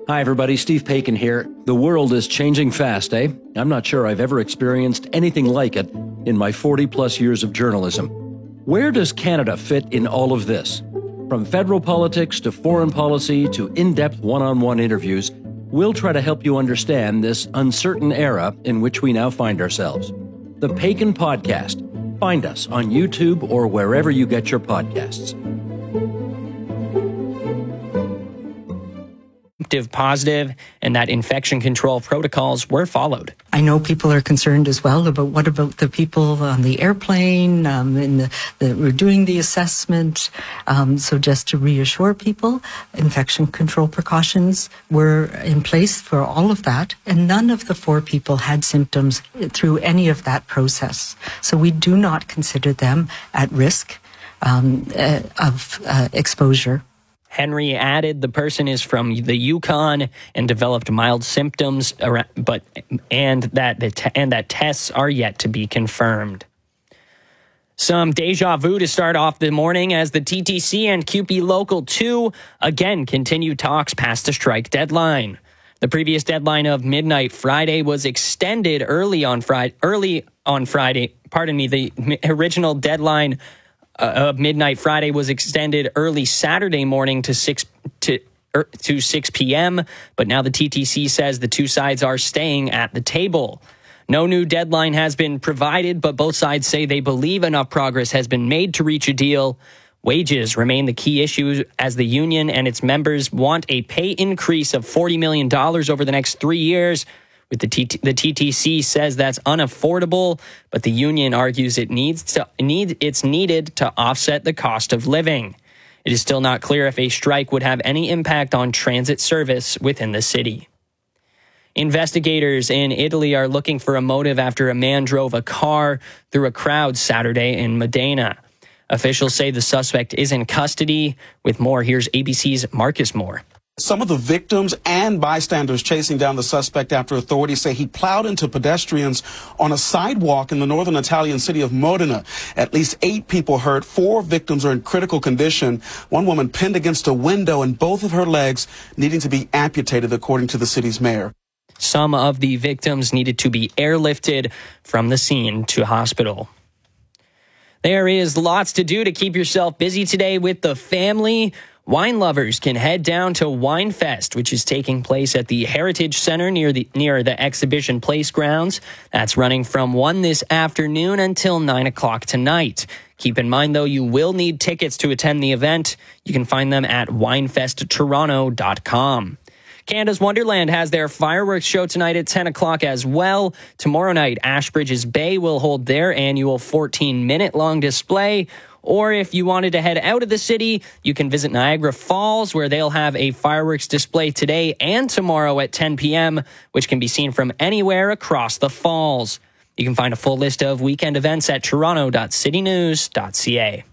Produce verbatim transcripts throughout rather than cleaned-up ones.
Hi, everybody. Steve Paikin here. The world is changing fast, eh? I'm not sure I've ever experienced anything like it in my forty-plus years of journalism. Where does Canada fit in all of this? From federal politics to foreign policy to in-depth one-on-one interviews, we'll try to help you understand this uncertain era in which we now find ourselves. The Paikin Podcast. Find us on YouTube or wherever you get your podcasts. Positive and that infection control protocols were followed. I know people are concerned as well about what about the people on the airplane um, and the, the, we're doing the assessment. Um, so just to reassure people, infection control precautions were in place for all of that, and none of the four people had symptoms through any of that process. So we do not consider them at risk um, uh, of uh, exposure. Henry added the person is from the Yukon and developed mild symptoms, around, but and that the te- and that tests are yet to be confirmed. Some deja vu to start off the morning as the T T C and C U P E Local two again continue talks past the strike deadline. The previous deadline of midnight Friday was extended early on Friday. Early on Friday, pardon me, the original deadline Uh, of midnight Friday was extended early Saturday morning to six to er, to six p.m. But now the T T C says the two sides are staying at the table. No new deadline has been provided, but both sides say they believe enough progress has been made to reach a deal. Wages remain the key issue as the union and its members want a pay increase of forty million dollars over the next three years. With the, T- the T T C says that's unaffordable, but the union argues it needs to need it's needed to offset the cost of living. It is still not clear if a strike would have any impact on transit service within the city. Investigators in Italy are looking for a motive after a man drove a car through a crowd Saturday in Modena. Officials say the suspect is in custody. With more, here's A B C's Marcus Moore. Some of the victims and bystanders chasing down the suspect after authorities say he plowed into pedestrians on a sidewalk in the northern Italian city of Modena. At least eight people hurt. Four victims are in critical condition. One woman pinned against a window and both of her legs needing to be amputated, according to the city's mayor. Some of the victims needed to be airlifted from the scene to hospital. There is lots to do to keep yourself busy today with the family. Wine lovers can head down to Winefest, which is taking place at the Heritage Center near the near the Exhibition Place grounds. That's running from one this afternoon until nine o'clock tonight. Keep in mind, though, you will need tickets to attend the event. You can find them at winefest toronto dot com. Canada's Wonderland has their fireworks show tonight at ten o'clock as well. Tomorrow night, Ashbridges Bay will hold their annual fourteen-minute long display. Or if you wanted to head out of the city, you can visit Niagara Falls, where they'll have a fireworks display today and tomorrow at ten p.m., which can be seen from anywhere across the falls. You can find a full list of weekend events at toronto dot city news dot c a.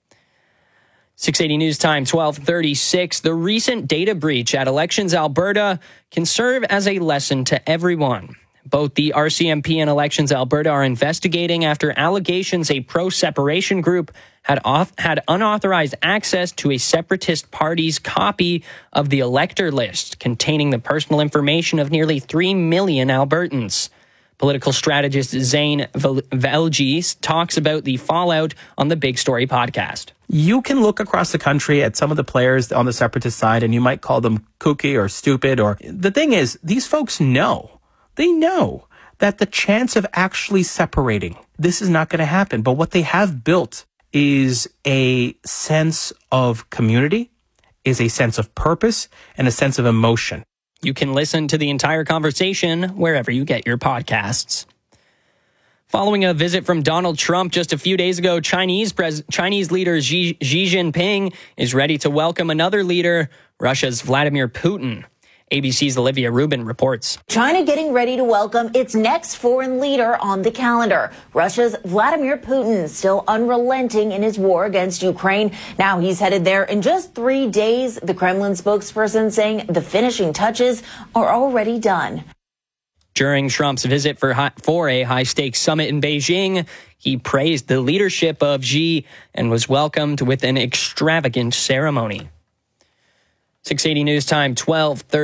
six eighty News Time, twelve thirty-six. The recent data breach at Elections Alberta can serve as a lesson to everyone. Both the R C M P and Elections Alberta are investigating after allegations a pro-separation group had off, had unauthorized access to a separatist party's copy of the elector list containing the personal information of nearly three million Albertans. Political strategist Zane Velge talks about the fallout on the Big Story podcast. You can look across the country at some of the players on the separatist side and you might call them kooky or stupid. Or the thing is, these folks know. They know that the chance of actually separating, this is not going to happen. But what they have built is a sense of community, is a sense of purpose, and a sense of emotion. You can listen to the entire conversation wherever you get your podcasts. Following a visit from Donald Trump just a few days ago, Chinese pres- Chinese leader Xi, Xi Jinping is ready to welcome another leader, Russia's Vladimir Putin. A B C's Olivia Rubin reports. China getting ready to welcome its next foreign leader on the calendar. Russia's Vladimir Putin, still unrelenting in his war against Ukraine. Now he's headed there in just three days. The Kremlin spokesperson saying the finishing touches are already done. During Trump's visit for, high, for a high-stakes summit in Beijing, he praised the leadership of Xi and was welcomed with an extravagant ceremony. six eighty News Time, twelve thirty.